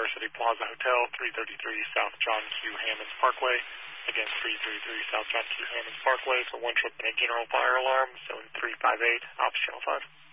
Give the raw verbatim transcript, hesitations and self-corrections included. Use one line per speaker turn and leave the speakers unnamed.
City Plaza Hotel, three thirty-three South John Q. Hammonds Parkway. Again, three thirty-three South John Q. Hammonds Parkway for one trip and a general fire alarm, zone three five eight, ops channel five.